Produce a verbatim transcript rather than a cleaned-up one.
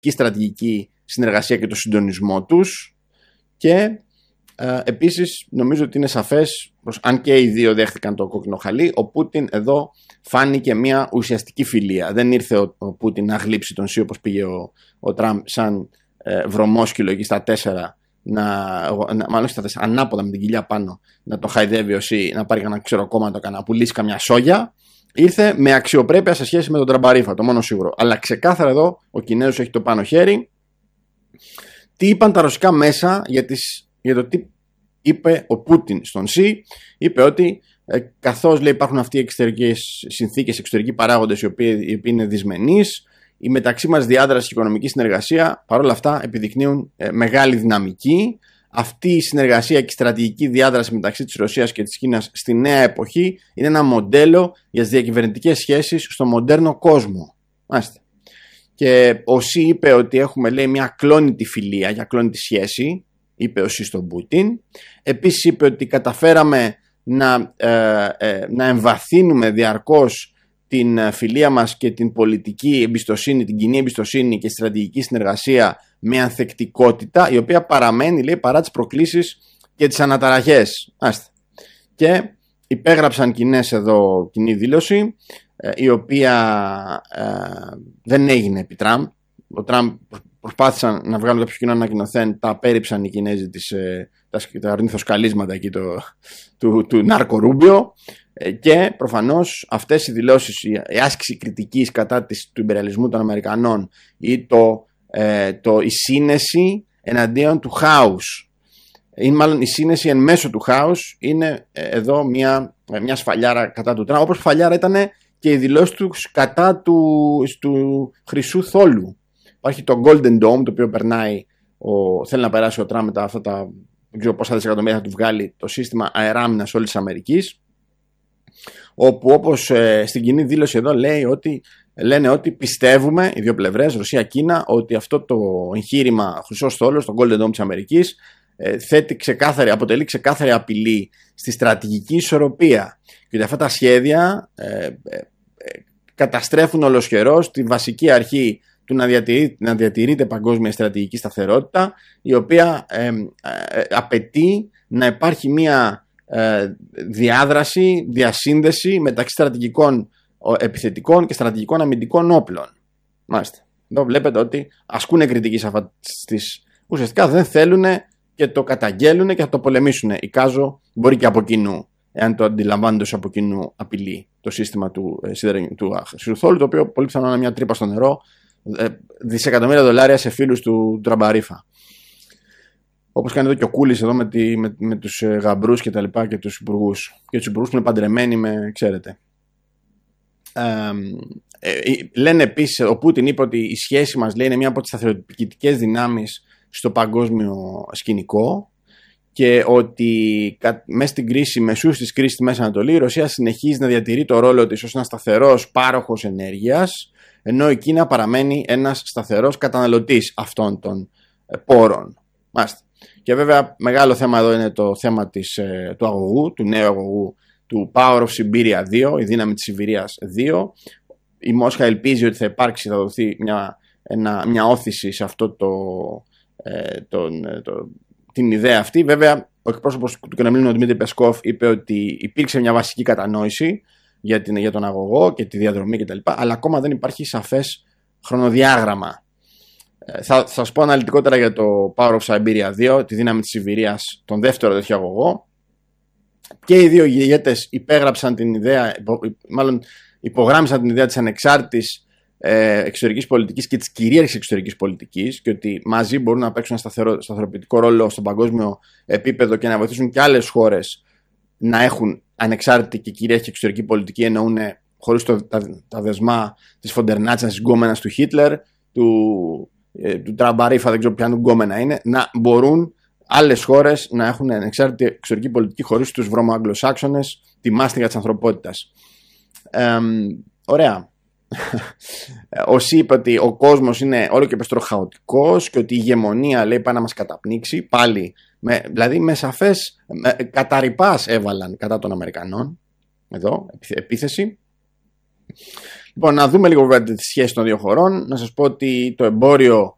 πολιτική στρατηγική συνεργασία και το συντονισμό τους. Και ε, επίσης νομίζω ότι είναι σαφές πως αν και οι δύο δέχτηκαν το κόκκινο χαλί, ο Πούτιν εδώ φάνηκε μια ουσιαστική φιλία. Δεν ήρθε ο, ο Πούτιν να γλύψει τον Σι όπως πήγε ο, ο Τραμπ σαν ε, βρωμόσκυλο εκεί στα τέσσερα, να, να, μάλλον στα τέσσερα, ανάποδα με την κοιλιά πάνω, να το χαϊδεύει ο Σι, να πάρει κανένα ξεροκόμματο, να πουλήσει καμιά σόγια. Ήρθε με αξιοπρέπεια σε σχέση με τον Τραμπαρίφα, το μόνο σίγουρο. Αλλά ξεκάθαρα εδώ ο Κινέζος έχει το πάνω χέρι. Τι είπαν τα ρωσικά μέσα για, τις, για το τι είπε ο Πούτιν στον Σι? Είπε ότι ε, καθώς λέει, υπάρχουν αυτοί οι εξωτερικές συνθήκες, εξωτερικοί παράγοντες οι οποίοι, οι οποίοι είναι δυσμενείς, η μεταξύ μας διάδραση και οικονομική συνεργασία παρόλα αυτά επιδεικνύουν ε, μεγάλη δυναμική. Αυτή η συνεργασία και η στρατηγική διάδραση μεταξύ της Ρωσίας και της Κίνας στη νέα εποχή είναι ένα μοντέλο για τις διακυβερνητικές σχέσεις στο μοντέρνο κόσμο. Μάλιστα. Και ο Σι είπε ότι έχουμε, λέει, μια κλόνητη φιλία, για κλόνητη σχέση, είπε ο Σι στον Πούτιν. Επίσης είπε ότι καταφέραμε να, ε, ε, να εμβαθύνουμε διαρκώς την φιλία μας και την πολιτική εμπιστοσύνη, την κοινή εμπιστοσύνη και στρατηγική συνεργασία με ανθεκτικότητα, η οποία παραμένει, λέει, παρά τις προκλήσεις και τις αναταραχές. Άστε. Και υπέγραψαν κοινές εδώ κοινή δήλωση, η οποία ε, δεν έγινε επί Τραμπ. Ο Τραμπ προσπάθησαν να βγάλουν κάποιο κοινό ανακοινωθέν, τα απέρριψαν οι Κινέζοι τις, ε, τα, τα ορνηθοσκαλίσματα εκεί το, του, του Νάρκο Ρούμπιο, ε, και προφανώς αυτές οι δηλώσεις, η, η άσκηση κριτικής κατά της, του ιμπεριαλισμού των Αμερικανών ή το, ε, το, η σύνεση εναντίον του χάους, ή μάλλον η σύνεση εν μέσω του χάους, είναι ε, εδώ μια, μια σφαλιάρα κατά του Τραμπ, όπως σφαλιάρα ήταν και οι δηλώσεις του κατά του, του Χρυσού Θόλου. Υπάρχει το Golden Dome, το οποίο περνάει, ο, θέλει να περάσει ο Τραμπ μετά αυτά τα, δεν ξέρω πόσα δισεκατομμύρια θα του βγάλει, το σύστημα αεράμινας όλης της Αμερικής, όπου όπως ε, στην κοινή δήλωση εδώ λέει ότι, λένε ότι πιστεύουμε οι δύο πλευρές, Ρωσία-Κίνα, ότι αυτό το εγχείρημα Χρυσός Θόλος, το Golden Dome της Αμερικής, ε, θέτει ξεκάθαρη, αποτελεί ξεκάθαρη απειλή στη στρατηγική ισορροπία και ότι αυτά τα σχέδια ε, ε, ε, καταστρέφουν ολοσχερώς τη βασική αρχή του να, διατηρεί, να διατηρείται παγκόσμια στρατηγική σταθερότητα, η οποία ε, ε, απαιτεί να υπάρχει μια ε, διάδραση, διασύνδεση μεταξύ στρατηγικών επιθετικών και στρατηγικών αμυντικών όπλων. Μάλιστα. Εδώ βλέπετε ότι ασκούν κριτική σε αυτά τις, ουσιαστικά δεν θέλουν και το καταγγέλουν και θα το πολεμήσουν. Εικάζω μπορεί και από κοινού, εάν το αντιλαμβάνονται ως από κοινού απειλή το σύστημα του, ε, του Χρυσού, το οποίο πολύ πιθανό είναι μια τρύπα στο νερό, ε, δισεκατομμύρια δολάρια σε φίλους του Τραμπαρίφα. Όπως κάνει εδώ και ο Κούλης εδώ με, τη, με, με τους γαμπρούς και τα λοιπά και τους υπουργούς. Και τους υπουργούς που είναι παντρεμένοι με, ξέρετε. Ε, ε, λένε επίσης, ο Πούτιν είπε ότι η σχέση μας, λέει, είναι μία από τις σταθεροποιητικές δυνάμεις στο παγκόσμιο σκηνικό και ότι μέσα στην κρίση, μεσούς της κρίσης στη Μέση Ανατολή, η Ρωσία συνεχίζει να διατηρεί το ρόλο της ως ένας σταθερός πάροχος ενέργειας, ενώ η Κίνα παραμένει ένας σταθερός καταναλωτής αυτών των πόρων. Μάλιστα. Και βέβαια μεγάλο θέμα εδώ είναι το θέμα της, του αγωγού, του νέου αγωγού, του Power of Siberia δύο, η δύναμη της Σιβηρίας δύο. Η Μόσχα ελπίζει ότι θα υπάρξει, θα δοθεί μια, ένα, μια όθηση σε αυτό το, ε, τον, το, την ιδέα αυτή. Βέβαια, ο εκπρόσωπος του Κρεμλίνου, ο Δημήτρη Πεσκόφ, είπε ότι υπήρξε μια βασική κατανόηση για, την, για τον αγωγό και τη διαδρομή κτλ. Αλλά ακόμα δεν υπάρχει σαφές χρονοδιάγραμμα. Ε, θα, θα σας πω αναλυτικότερα για το Power of Siberia δύο, τη δύναμη της Σιβηρίας, τον δεύτερο τέτοιο αγωγό. Και οι δύο ηγέτες υπέγραψαν την ιδέα, μάλλον υπογράμμισαν την ιδέα της ανεξάρτητης ε, εξωτερικής πολιτικής και της κυρίαρχης εξωτερικής πολιτικής, και ότι μαζί μπορούν να παίξουν ένα σταθερο, σταθεροποιητικό ρόλο στο παγκόσμιο επίπεδο και να βοηθήσουν και άλλες χώρες να έχουν ανεξάρτητη και κυρίαρχη εξωτερική πολιτική, εννοούν χωρίς το, τα, τα δεσμά της Φοντερνάτσας, της γκόμενας του Χίτλερ, του, ε, του Τραμπαρίφα, δεν ξέρω ποιανού γκόμενα είναι, να μπορούν άλλες χώρες να έχουν ανεξάρτητη εξωτερική πολιτική χωρίς τους βρωμοαγγλοσάξονες, τη μάστιγα της ανθρωπότητας. Ε, ωραία. Ο Σι είπε ότι ο κόσμος είναι όλο και περισσότερο χαοτικός και ότι η ηγεμονία, λέει, πάει να μας καταπνίξει πάλι, με, δηλαδή με σαφές με, καταρρυπάς έβαλαν κατά των Αμερικανών εδώ, επίθεση. Λοιπόν, να δούμε λίγο βέβαια τη σχέση των δύο χωρών. Να σας πω ότι το εμπόριο